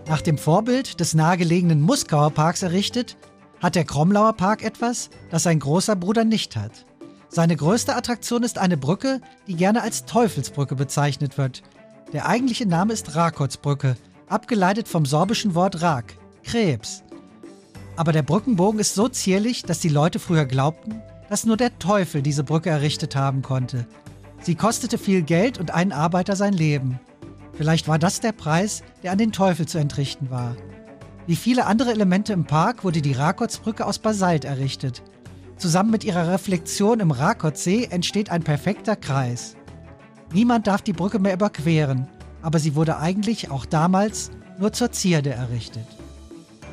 Nach dem Vorbild des nahegelegenen Muskauer Parks errichtet, hat der Kromlauer Park etwas, das sein großer Bruder nicht hat. Seine größte Attraktion ist eine Brücke, die gerne als Teufelsbrücke bezeichnet wird. Der eigentliche Name ist Rakotsbrücke, abgeleitet vom sorbischen Wort Rak, Krebs. Aber der Brückenbogen ist so zierlich, dass die Leute früher glaubten, dass nur der Teufel diese Brücke errichtet haben konnte. Sie kostete viel Geld und einen Arbeiter sein Leben. Vielleicht war das der Preis, der an den Teufel zu entrichten war. Wie viele andere Elemente im Park wurde die Rakotsbrücke aus Basalt errichtet. Zusammen mit ihrer Reflexion im Rakotsee entsteht ein perfekter Kreis. Niemand darf die Brücke mehr überqueren, aber sie wurde eigentlich auch damals nur zur Zierde errichtet.